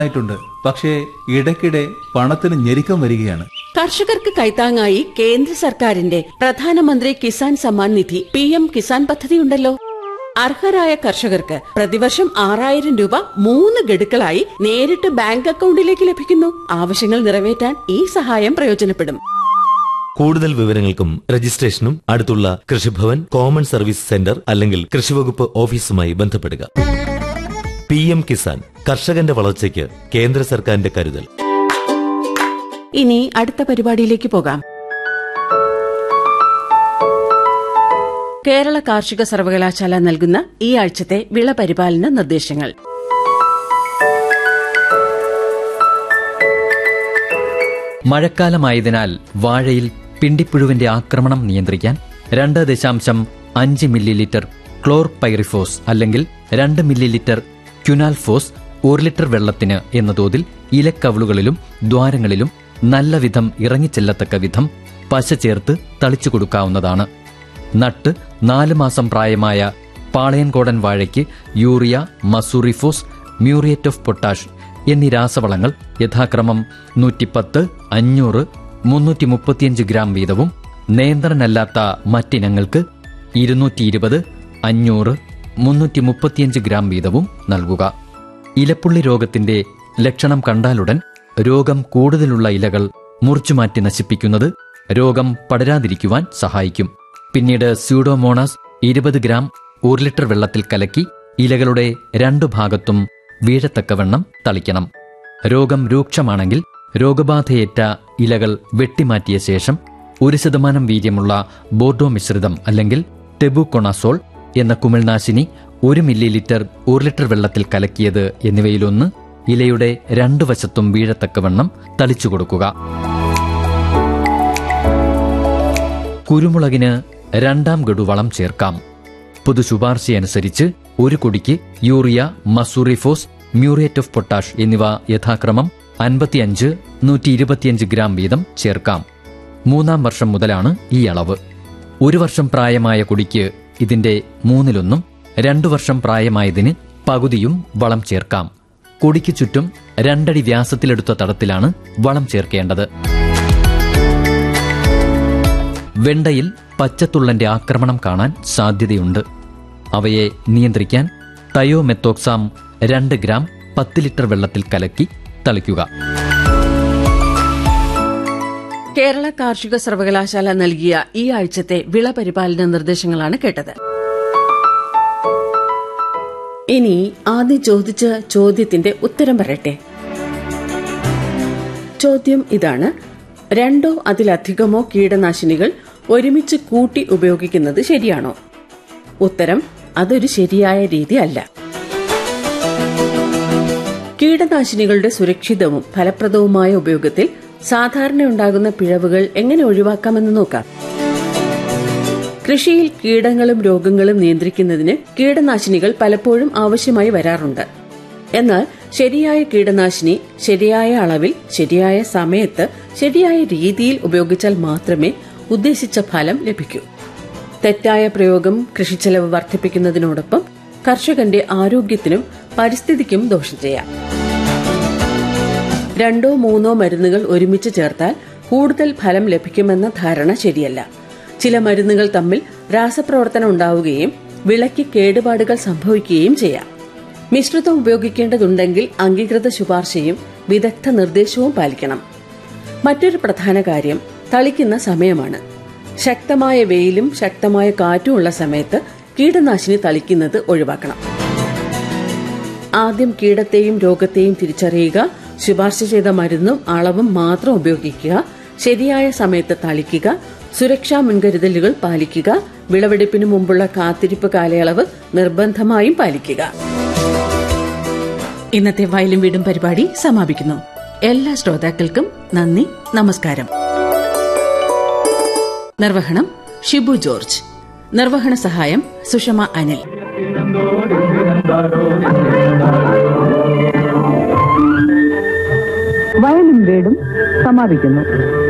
ായിട്ടുണ്ട്. പക്ഷേ ഇടയ്ക്കിടെ പണത്തിന് ഞെരുക്കം വരികയാണ്. കർഷകർക്ക് കൈത്താങ്ങായി കേന്ദ്ര സർക്കാരിന്റെ പ്രധാനമന്ത്രി കിസാൻ സമ്മാൻ നിധി PM കിസാൻ പദ്ധതിയുണ്ടല്ലോ. അർഹരായ കർഷകർക്ക് പ്രതിവർഷം 6000 രൂപ 3 ഗഡുക്കളായി നേരിട്ട് ബാങ്ക് അക്കൗണ്ടിലേക്ക് ലഭിക്കുന്നു. ആവശ്യങ്ങൾ നിറവേറ്റാൻ ഈ സഹായം പ്രയോജനപ്പെടും. കൂടുതൽ വിവരങ്ങൾക്കും രജിസ്ട്രേഷനും അടുത്തുള്ള കൃഷിഭവൻ, കോമൺ സർവീസ് സെന്റർ അല്ലെങ്കിൽ കൃഷിവകുപ്പ് ഓഫീസുമായി ബന്ധപ്പെടുക. PM കിസാൻ, കർഷകന്റെ വളർച്ചയ്ക്ക് കേന്ദ്ര സർക്കാരിന്റെ കരുതൽ. ഇനി അടുത്ത പരിപാടിയിലേക്ക് പോകാം. കേരള കാർഷിക സർവകലാശാല നൽകുന്ന ഈ ആഴ്ചത്തെ വിള പരിപാലന നിർദ്ദേശങ്ങൾ. മഴക്കാലമായതിനാൽ വാഴയിൽ പിണ്ടിപ്പുഴുവിന്റെ ആക്രമണം നിയന്ത്രിക്കാൻ 2.5 മില്ലി ക്ലോർപൈറിഫോസ് അല്ലെങ്കിൽ 2 മില്ലി ക്യുനാൽഫോസ് 1 ലിറ്റർ വെള്ളത്തിന് എന്ന തോതിൽ ഇലക്കവളുകളിലും ദ്വാരങ്ങളിലും നല്ല വിധം ഇറങ്ങിച്ചെല്ലത്തക്ക വിധം പശ ചേർത്ത് തളിച്ചു കൊടുക്കാവുന്നതാണ്. നട്ട് 4 മാസം പ്രായമായ പാളയൻകോടൻ വാഴയ്ക്ക് urea, Mussooriphos, muriate of potash എന്നീ രാസവളങ്ങൾ യഥാക്രമം 110, 500, 335 ഗ്രാം വീതവും നിയന്ത്രണമല്ലാത്ത മറ്റിനങ്ങൾക്ക് 220, 500, 335 ഗ്രാം വീതവും നൽകുക. ഇലപ്പുള്ളി രോഗത്തിന്റെ ലക്ഷണം കണ്ടാലുടൻ രോഗം കൂടുതലുള്ള ഇലകൾ മുറിച്ചുമാറ്റി നശിപ്പിക്കുന്നത് രോഗം പടരാതിരിക്കുവാൻ സഹായിക്കും. പിന്നീട് സ്യൂഡോമോണാസ് 20 ഗ്രാം 1 ലിറ്റർ വെള്ളത്തിൽ കലക്കി ഇലകളുടെ 2 ഭാഗത്തും വീഴത്തക്കവണ്ണം തളിക്കണം. രോഗം രൂക്ഷമാണെങ്കിൽ രോഗബാധയേറ്റ ഇലകൾ വെട്ടിമാറ്റിയ ശേഷം 1% വീര്യമുള്ള ബോർഡോ മിശ്രിതം അല്ലെങ്കിൽ ടെബുകൊണാസോൾ എന്ന കുമിൾനാശിനി 1 മില്ലി 1 ലിറ്റർ വെള്ളത്തിൽ കലക്കിയത് എന്നിവയിലൊന്ന് ഇലയുടെ 2 വശത്തും വീഴത്തക്കവണ്ണം തളിച്ചു കൊടുക്കുക. കുരുമുളകിന് 2ാം ഗഡു വളം ചേർക്കാം. പൊതു ശുപാർശയനുസരിച്ച് 1 കൊടിക്ക് urea, Mussooriphos, muriate of potash എന്നിവ യഥാക്രമം 55, 125 ഗ്രാം വീതം ചേർക്കാം. 3ാം വർഷം മുതലാണ് ഈ അളവ്. 1 വർഷം പ്രായമായ കൊടിക്ക് ഇതിന്റെ 1/3, 2 വർഷം പ്രായമായതിന് പകുതിയും വളം ചേർക്കാം. കൊടിക്ക് ചുറ്റും 2 അടി വ്യാസത്തിലെടുത്ത തടത്തിലാണ് വളം ചേർക്കേണ്ടത്. വെണ്ടയിൽ പച്ചത്തുള്ളന്റെ ആക്രമണം കാണാൻ സാധ്യതയുണ്ട്. അവയെ നിയന്ത്രിക്കാൻ തയോമെത്തോക്സാം 2 ഗ്രാം 10 ലിറ്റർ വെള്ളത്തിൽ കലക്കി തളിക്കുക. കേരള കാർഷിക സർവകലാശാല നൽകിയ ഈ ആഴ്ചത്തെ വിള പരിപാലന നിർദ്ദേശങ്ങളാണ് കേട്ടത്. ഇനി ആദ്യം ചോദിച്ച ചോദ്യത്തിന്റെ ഉത്തരം പറയട്ടെ. ചോദ്യം ഇതാണ്: 2 അതിലധികമോ കീടനാശിനികൾ ഒരുമിച്ച് കൂട്ടി ഉപയോഗിക്കുന്നത് ശരിയാണോ? ഉത്തരം: അതൊരു ശരിയായ രീതി അല്ല. കീടനാശിനികളുടെ സുരക്ഷിതവും ഫലപ്രദവുമായ ഉപയോഗത്തിൽ സാധാരണയുണ്ടാകുന്ന പിഴവുകൾ എങ്ങനെ ഒഴിവാക്കാമെന്ന് നോക്കാം. കൃഷിയിൽ കീടങ്ങളും രോഗങ്ങളും നിയന്ത്രിക്കുന്നതിന് കീടനാശിനികൾ പലപ്പോഴും ആവശ്യമായി വരാറുണ്ട്. എന്നാൽ ശരിയായ കീടനാശിനി ശരിയായ അളവിൽ, ശരിയായ സമയത്ത്, ശരിയായ രീതിയിൽ ഉപയോഗിച്ചാൽ മാത്രമേ ഉദ്ദേശിച്ച ഫലം ലഭിക്കൂ. തെറ്റായ പ്രയോഗം കൃഷിച്ചെലവ് വർദ്ധിപ്പിക്കുന്നതിനോടൊപ്പം കർഷകന്റെ ആരോഗ്യത്തിനും പരിസ്ഥിതിക്കും ദോഷം ചെയ്യാം. 2 or 3 മരുന്നുകൾ ഒരുമിച്ച് ചേർത്താൽ കൂടുതൽ ഫലം ലഭിക്കുമെന്ന ധാരണ ശരിയല്ല. ചില മരുന്നുകൾ തമ്മിൽ രാസപ്രവർത്തനം ഉണ്ടാവുകയും വിളയ്ക്ക് കേടുപാടുകൾ സംഭവിക്കുകയും ചെയ്യാം. മിശ്രിതം ഉപയോഗിക്കേണ്ടതുണ്ടെങ്കിൽ അംഗീകൃത ശുപാർശയും വിദഗ്ധ നിർദ്ദേശവും പാലിക്കണം. മറ്റൊരു പ്രധാന കാര്യം തളിക്കുന്ന സമയമാണ്. ശക്തമായ വെയിലും ശക്തമായ കാറ്റും ഉള്ള സമയത്ത് കീടനാശിനി തളിക്കുന്നത് ഒഴിവാക്കണം. ആദ്യം കീടത്തെയും രോഗത്തെയും തിരിച്ചറിയുക, ശുപാർശ ചെയ്ത മരുന്നും അളവും മാത്രം ഉപയോഗിക്കുക, ശരിയായ സമയത്ത് തളിക്കുക, സുരക്ഷാ മുൻകരുതലുകൾ പാലിക്കുക, വിളവെടുപ്പിന് മുമ്പുള്ള കാത്തിരിപ്പ് കാലയളവ് നിർബന്ധമായും പാലിക്കുക. ഇന്നത്തെ വയലും വീടും പരിപാടി സമാപിക്കുന്നു. എല്ലാ ശ്രോതാക്കൾക്കും നന്ദി, നമസ്കാരം. നിർവഹണം ഷിബു ജോർജ്. നിർവഹണ സഹായം സുഷമ അനിൽ. വയലും വീടും സമാപിക്കുന്നു.